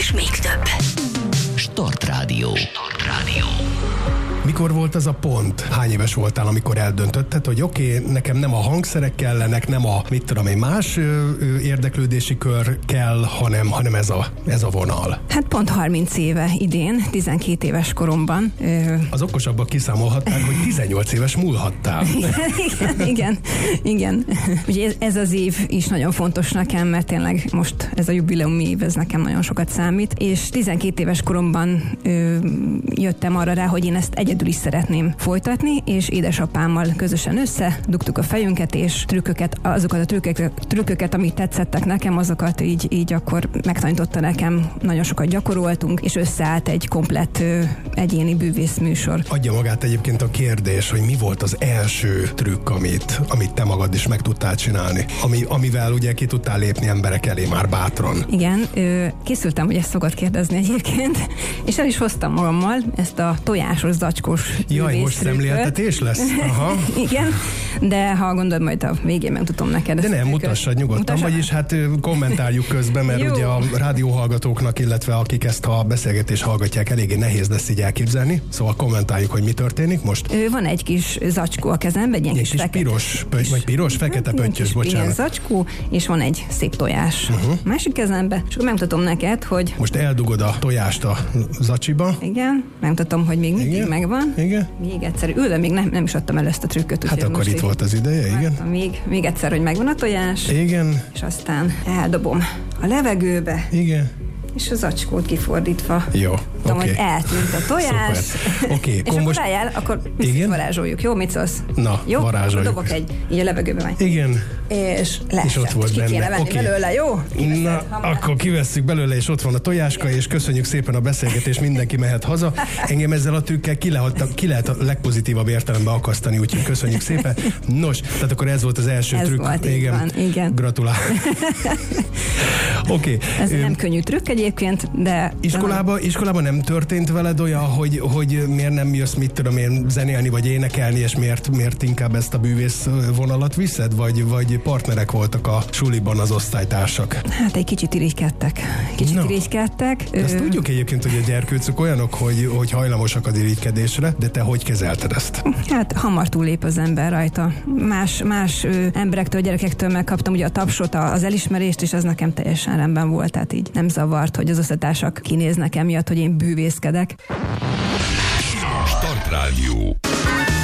és még több. Startrádió. Mikor volt az a pont? Hány éves voltál, amikor eldöntötted, hogy oké, nekem nem a hangszerek kellenek, nem a más érdeklődési kör kell, hanem ez a vonal? Hát pont 30 éve idén, 12 éves koromban. Az okosabbak kiszámolhatták, hogy 18 éves múlhattál. Igen. Ugye ez az év is nagyon fontos nekem, mert tényleg most ez a jubileumi év, ez nekem nagyon sokat számít, és 12 éves koromban jöttem arra rá, hogy én ezt egyedül is szeretném folytatni, és édesapámmal közösen összedugtuk a fejünket, és azokat a trükköket, amik tetszettek nekem, azokat így akkor megtanította nekem, nagyon sokat gyakoroltunk, és összeállt egy komplett egyéni bűvészműsor. Adja magát egyébként a kérdés, hogy mi volt az első trükk, amit te magad is meg tudtál csinálni, amivel ugye ki tudtál lépni emberek elé már bátran. Igen, készültem, hogy ezt szokott kérdezni egyébként, és el is hoztam magammal ezt a tojásos, zacskós Jaj, most szemléltetés lesz? Aha. Igen, de ha gondolod, majd a végén megmutatom neked. De nem, mutassad nyugodtan, vagyis hát kommentáljuk közben, mert ugye a rádióhallgatóknak, illetve akik ezt a beszélgetést hallgatják, eléggé nehéz lesz így elképzelni, szóval kommentáljuk, hogy mi történik most. Van egy kis zacskó a kezemben, egy ilyen kis piros, fekete pönttyös, bocsánat. Zacskó, és van egy szép tojás másik kezembe, és akkor megmutatom neked, hogy... Most eldugod a tojást a zacsiba. Igen, megmutatom, hogy még mindig megvan. Igen. Még egyszer, de még nem is adtam el ezt a trükköt. Hát akkor itt volt az ideje, igen. Még egyszer, hogy megvan a tojás. Igen. És aztán eldobom a levegőbe. Igen. És a zacskót kifordítva. Jó, tudom, hogy eltűnt a tojás. Oké. És akkor várjál, akkor varázsoljuk. Jó, mit szólsz? Na, jó? Varázsoljuk. Dobok így a levegőbe majd. Igen. És leesett. És ott volt ki benne. Kéne venni belőle, jó? Na, akkor kivesszük belőle, és ott van a tojáska, és köszönjük szépen a beszélgetést, mindenki mehet haza. Engem ezzel a trükkel ki lehet a legpozitívabb értelemben akasztani, úgyhogy köszönjük szépen. Nos, tehát akkor ez volt az első trükk. Volt, igen. Gratulálok. Oké. Ez nem könnyű trükk egyébként, de... Iskolában nem történt veled olyan, hogy miért nem jössz, mit tudom én, zenélni vagy énekelni, és miért inkább ezt a bűvész vonalat viszed, vagy partnerek voltak a suliban az osztálytársak? Hát egy kicsit irigykedtek. Ezt tudjuk egyébként, hogy a gyerkőcök olyanok, hogy hajlamosak az irigykedésre, de te hogy kezelted ezt? Hát hamar túllép az ember rajta. Más emberektől, gyerekektől megkaptam ugye a tapsot, az elismerést, és az nekem teljesen rendben volt, tehát így nem zavart, hogy az osztálytársak kinéznek emiatt, hogy én bűvészkedek. Startrádió.